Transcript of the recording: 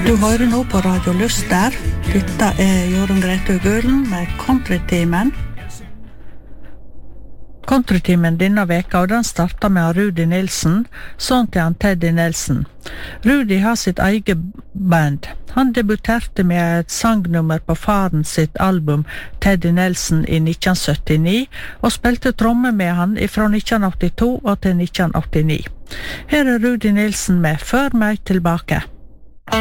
Du hører nå på Radio Lyster. Dette Jorunn Grete Gulen med Countrytimen. Countrytimen denne veka, og den starter med Rudi Nilsen, sånn til han Teddy Nelson. Rudi har sitt eget band. Han debuterte med et sangnummer på faren sitt album Teddy Nelson i 1979, og spilte tromme med han fra 1982 og til 1989. Her Rudi Nilsen med Før meg tilbake.